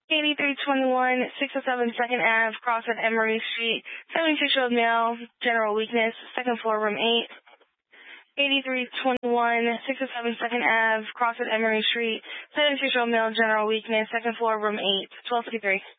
8321, 607 2nd Ave, cross at Emory Street, 76-year-old male, general weakness, second floor, room 8. 8321, 607 2nd Ave, cross at Emory Street, 76-year-old male, general weakness, second floor, room 8, 1253.